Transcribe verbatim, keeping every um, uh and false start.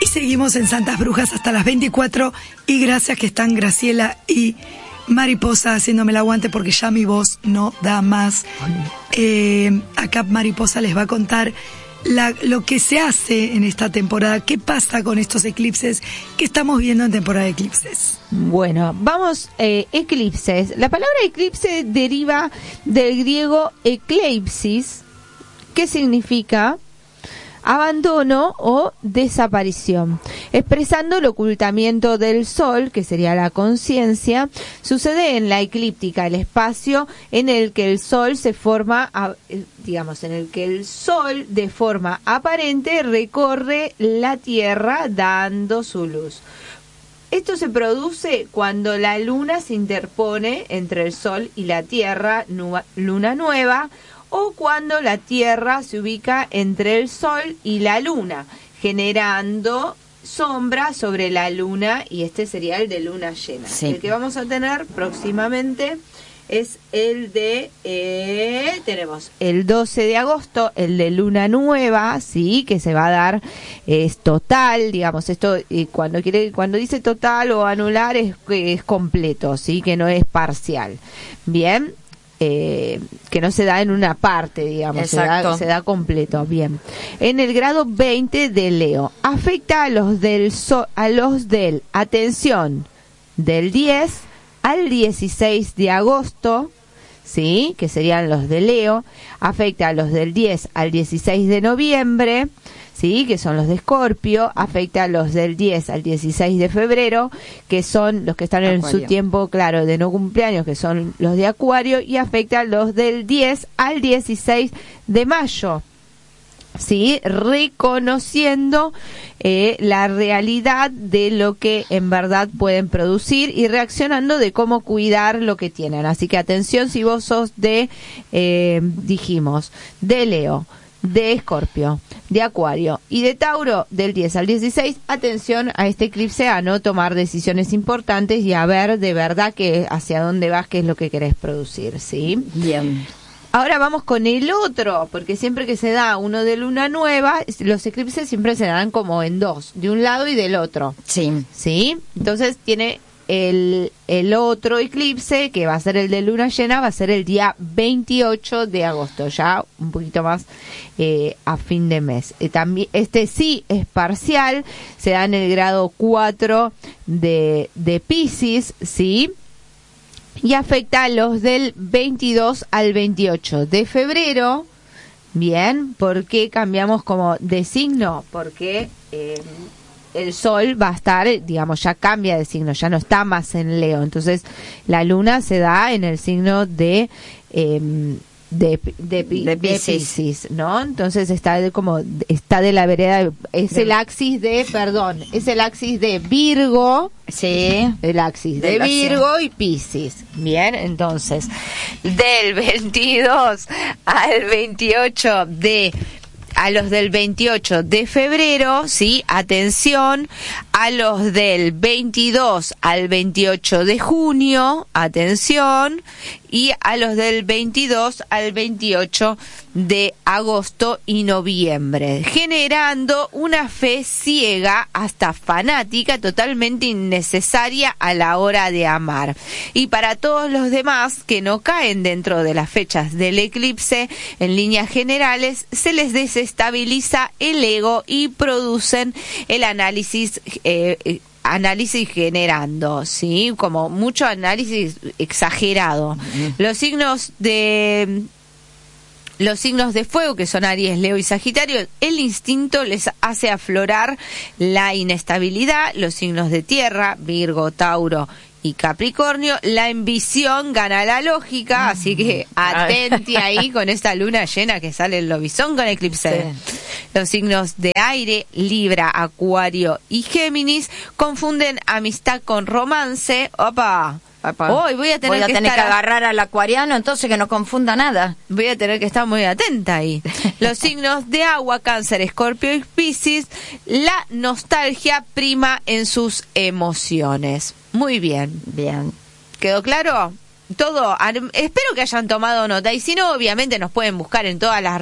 seguimos en Santas Brujas hasta las veinticuatro y gracias que están Graciela y Mariposa haciéndome el aguante porque ya mi voz no da más. Eh, acá Mariposa les va a contar la, lo que se hace en esta temporada, qué pasa con estos eclipses que estamos viendo en temporada de eclipses. Bueno, vamos, eh, eclipses. La palabra eclipse deriva del griego ekleipsis, que significa abandono o desaparición, expresando el ocultamiento del sol, que sería la conciencia. Sucede en la eclíptica, el espacio en el que el sol se forma, digamos, en el que el sol de forma aparente recorre la Tierra dando su luz. Esto se produce cuando la luna se interpone entre el sol y la Tierra, luna nueva, o cuando la Tierra se ubica entre el Sol y la Luna, generando sombra sobre la Luna, y este sería el de luna llena. Sí. El que vamos a tener próximamente es el de, eh, tenemos el doce de agosto, el de luna nueva, sí, que se va a dar, es total, digamos, esto, eh, cuando quiere, cuando dice total o anular es, es completo, sí, que no es parcial. Bien. Eh, que no se da en una parte, digamos, se da, se da completo, bien. En el grado veinte de Leo, afecta a los del, so, a los del, atención, del diez al dieciséis de agosto, sí, que serían los de Leo, afecta a los del diez al dieciséis de noviembre, sí, que son los de Escorpio, afecta a los del diez al dieciséis de febrero, que son los que están en Acuario. Su tiempo, claro, de no cumpleaños, que son los de Acuario, y afecta a los del diez al dieciséis de mayo, sí, reconociendo eh, la realidad de lo que en verdad pueden producir y reaccionando de cómo cuidar lo que tienen. Así que atención si vos sos de, eh, dijimos, de Leo, de Escorpio, de Acuario y de Tauro, del diez al dieciséis, atención a este eclipse, a no tomar decisiones importantes y a ver de verdad que hacia dónde vas, qué es lo que querés producir, ¿sí? Bien. Ahora vamos con el otro, porque siempre que se da uno de luna nueva, los eclipses siempre se dan como en dos, de un lado y del otro. Sí. ¿Sí? Entonces tiene el, el otro eclipse, que va a ser el de luna llena, va a ser el día veintiocho de agosto, ya un poquito más eh, a fin de mes. Eh, también, este sí es parcial, se da en el grado cuatro de, de Piscis, ¿sí? Y afecta a los del veintidós al veintiocho de febrero. Bien, ¿por qué cambiamos como de signo? Porque eh, el sol va a estar, digamos, ya cambia de signo, ya no está más en Leo. Entonces, la luna se da en el signo de... Eh, de de, de Piscis, ¿no? Entonces está de, como está de la vereda, es el axis de, perdón, es el axis de Virgo, sí, el axis de, de Virgo y Piscis. Bien, entonces del veintidós al veintiocho de a los del veintiocho de febrero, sí, atención, a los del veintidós al veintiocho de junio, atención, y a los del veintidós al veintiocho de agosto y noviembre, generando una fe ciega hasta fanática, totalmente innecesaria a la hora de amar. Y para todos los demás que no caen dentro de las fechas del eclipse, en líneas generales, se les desestabiliza el ego y producen el análisis eh, análisis generando, sí, como mucho análisis exagerado. Uh-huh. Los signos de los signos de fuego, que son Aries, Leo y Sagitario, el instinto les hace aflorar la inestabilidad. Los signos de tierra, Virgo, Tauro y Capricornio, la ambición gana la lógica, así que atenti ahí con esta luna llena que sale el lobizón con eclipse. Sí. Los signos de aire, Libra, Acuario y Géminis, confunden amistad con romance. ¡Opa! Hoy voy a tener, voy a que, tener estar que agarrar al acuariano, entonces que no confunda nada. Voy a tener que estar muy atenta ahí. Los signos de agua, Cáncer, Escorpio y Piscis, la nostalgia prima en sus emociones. Muy bien. Bien. ¿Quedó claro? Todo. Espero que hayan tomado nota y si no, obviamente nos pueden buscar en todas las